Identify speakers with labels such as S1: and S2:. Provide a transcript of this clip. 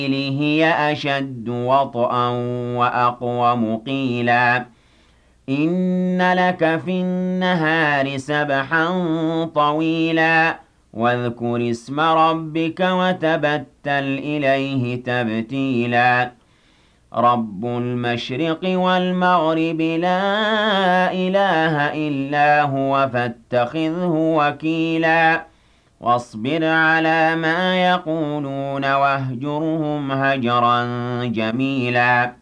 S1: هي أشد وطئا وأقوم قيلا إن لك في النهار سبحا طويلا واذكر اسم ربك وتبتل إليه تبتيلا رب المشرق والمغرب لا إله إلا هو فاتخذه وكيلا واصبر على ما يقولون واهجرهم هجرا جميلا